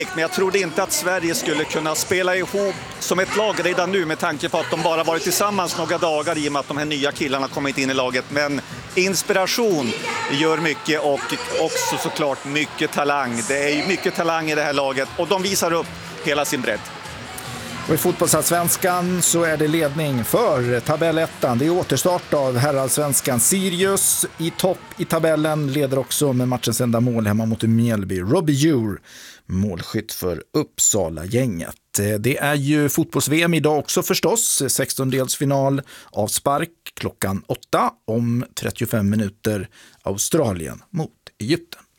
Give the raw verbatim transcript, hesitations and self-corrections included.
Men jag trodde inte att Sverige skulle kunna spela ihop som ett lag redan nu med tanke på att de bara varit tillsammans några dagar i och med att de här nya killarna kommit in i laget. Men inspiration gör mycket och också såklart mycket talang. Det är mycket talang i det här laget och de visar upp hela sin bredd. Och i fotbollsallsvenskan så är det ledning för tabellettan. Det är återstart av herrallsvenskan. Sirius i topp i tabellen leder också med matchens enda mål hemma mot Mjällby. Robbie Djur, målskytt för Uppsala-gänget. Det är ju fotbolls-V M idag också förstås. sextondelsfinal av spark klockan åtta om trettiofem minuter. Australien mot Egypten.